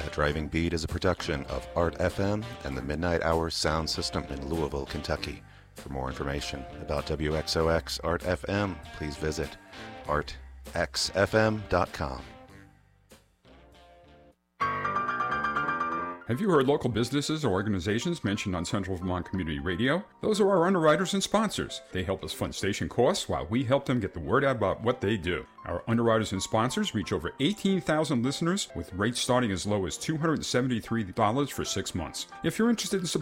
The Driving Beat is a production of Art FM and the Midnight Hour Sound System in Louisville, Kentucky. For more information about WXOX Art FM, please visit artxfm.com. Have you heard local businesses or organizations mentioned on Central Vermont Community Radio? Those are our underwriters and sponsors. They help us fund station costs while we help them get the word out about what they do. Our underwriters and sponsors reach over 18,000 listeners with rates starting as low as $273 for 6 months. If you're interested in supporting